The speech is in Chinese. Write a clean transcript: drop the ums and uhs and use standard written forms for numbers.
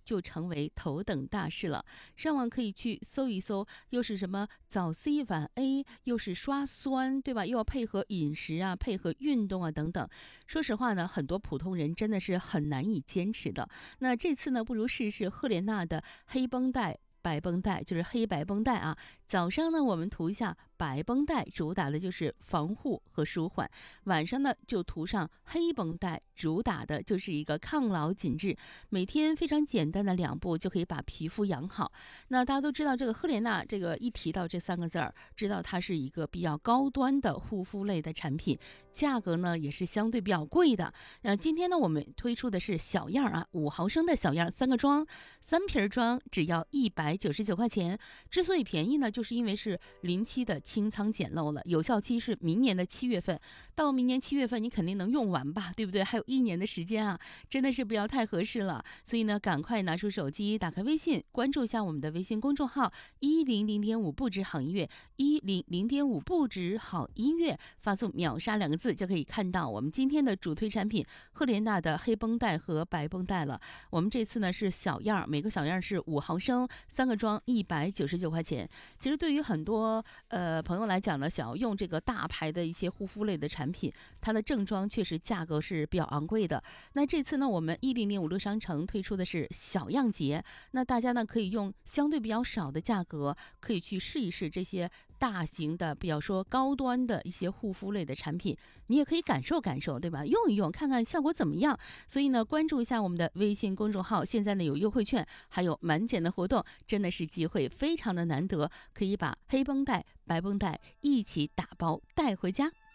就成为头等大事了。上网可以去搜一搜，又是什么早 C 晚 A， 又是刷酸，对吧？又要配合饮食啊，配合运动啊等等。说实话呢，很多普通人真的是很难以坚持的。那这次呢，不如试试赫莲娜的黑绷带。白绷带就是黑白绷带啊，早上呢我们涂一下白绷带，主打的就是防护和舒缓；晚上呢就涂上黑绷带，主打的就是一个抗老紧致。每天非常简单的2步就可以把皮肤养好。那大家都知道这个赫莲娜，这个一提到这3个字儿，知道它是一个比较高端的护肤类的产品，价格呢也是相对比较贵的。今天呢我们推出的是小样啊，5毫升的小样，3个装，3瓶装，只要199块钱。之所以便宜呢，就是因为是临期的清仓捡漏了，有效期是明年的7月份。到明年7月份，你肯定能用完吧，对不对？还有1年的时间啊，真的是不要太合适了。所以呢，赶快拿出手机，打开微信，关注一下我们的微信公众号100.5不止好音乐，100.5不止好音乐，发送秒杀2个字就可以看到我们今天的主推产品赫莲娜的黑绷带和白绷带了。我们这次呢是小样，每个小样是5毫升，3个装199块钱。其实对于很多朋友来讲呢，想要用这个大牌的一些护肤类的产品，它的正装确实价格是比较昂贵的。那这次呢，我们1005乐商城推出的是小样节，那大家呢可以用相对比较少的价格，可以去试一试这些大型的比较说高端的一些护肤类的产品，你也可以感受感受，对吧？用一用看看效果怎么样。所以呢，关注一下我们的微信公众号，现在呢有优惠券，还有满减的活动，真的是机会非常的难得，可以把黑绷带白绷带一起打包带回家。